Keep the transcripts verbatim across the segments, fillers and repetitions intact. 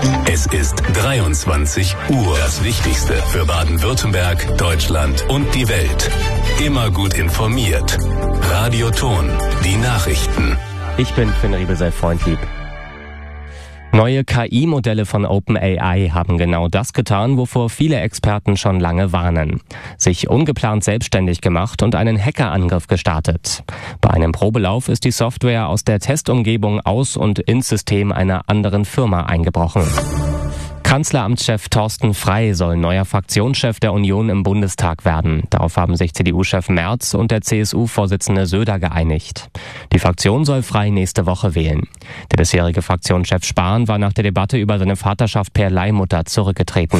Es ist dreiundzwanzig Uhr. Das Wichtigste für Baden-Württemberg, Deutschland und die Welt. Immer gut informiert. Radio Ton, die Nachrichten. Ich bin Finn Riebesell-Freundlieb. Neue K I-Modelle von OpenAI haben genau das getan, wovor viele Experten schon lange warnen. Sich ungeplant selbstständig gemacht und einen Hackerangriff gestartet. Bei einem Probelauf ist die Software aus der Testumgebung aus und ins System einer anderen Firma eingebrochen. Kanzleramtschef Thorsten Frey soll neuer Fraktionschef der Union im Bundestag werden. Darauf haben sich C D U-Chef Merz und der C S U-Vorsitzende Söder geeinigt. Die Fraktion soll Frey nächste Woche wählen. Der bisherige Fraktionschef Spahn war nach der Debatte über seine Vaterschaft per Leihmutter zurückgetreten.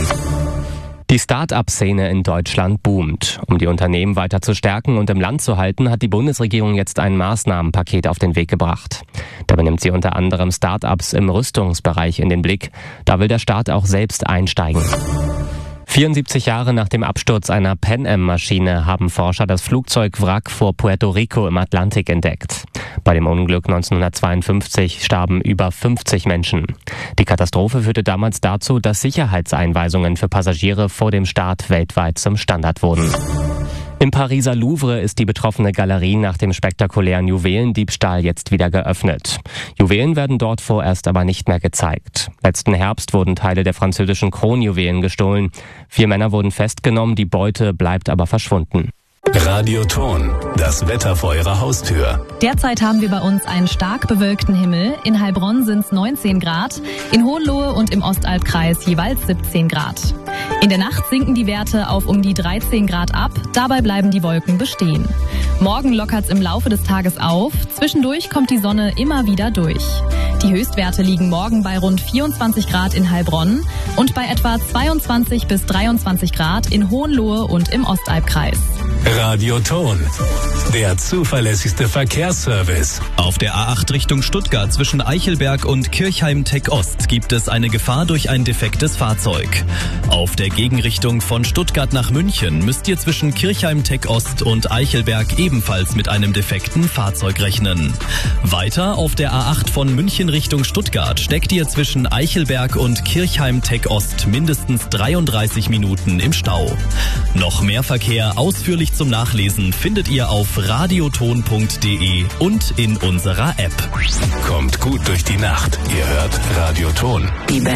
Die Start-up-Szene in Deutschland boomt. Um die Unternehmen weiter zu stärken und im Land zu halten, hat die Bundesregierung jetzt ein Maßnahmenpaket auf den Weg gebracht. Dabei nimmt sie unter anderem Start-ups im Rüstungsbereich in den Blick. Da will der Staat auch selbst einsteigen. vierundsiebzig Jahre nach dem Absturz einer Pan Am-Maschine haben Forscher das Flugzeugwrack vor Puerto Rico im Atlantik entdeckt. Bei dem Unglück neunzehnhundertzweiundfünfzig starben über fünfzig Menschen. Die Katastrophe führte damals dazu, dass Sicherheitseinweisungen für Passagiere vor dem Start weltweit zum Standard wurden. Im Pariser Louvre ist die betroffene Galerie nach dem spektakulären Juwelendiebstahl jetzt wieder geöffnet. Juwelen werden dort vorerst aber nicht mehr gezeigt. Letzten Herbst wurden Teile der französischen Kronjuwelen gestohlen. Vier Männer wurden festgenommen, die Beute bleibt aber verschwunden. Radio Ton, das Wetter vor Ihrer Haustür. Derzeit haben wir bei uns einen stark bewölkten Himmel. In Heilbronn sind es neunzehn Grad, in Hohenlohe und im Ostalbkreis jeweils siebzehn Grad. In der Nacht sinken die Werte auf um die dreizehn Grad ab, dabei bleiben die Wolken bestehen. Morgen lockert's im Laufe des Tages auf, zwischendurch kommt die Sonne immer wieder durch. Die Höchstwerte liegen morgen bei rund vierundzwanzig Grad in Heilbronn und bei etwa zweiundzwanzig bis dreiundzwanzig Grad in Hohenlohe und im Ostalbkreis. Radio Ton, der zuverlässigste Verkehrsservice. Auf der A acht Richtung Stuttgart zwischen Eichelberg und Kirchheim-Tech-Ost gibt es eine Gefahr durch ein defektes Fahrzeug. Auf der Gegenrichtung von Stuttgart nach München müsst ihr zwischen Kirchheim-Tech-Ost und Eichelberg ebenfalls mit einem defekten Fahrzeug rechnen. Weiter auf der A acht von München Richtung Stuttgart steckt ihr zwischen Eichelberg und Kirchheim-Tech-Ost mindestens dreiunddreißig Minuten im Stau. Noch mehr Verkehr ausführlich zum Nachlesen findet ihr auf radioton punkt de und in unserer App. Kommt gut durch die Nacht. Ihr hört Radio Ton.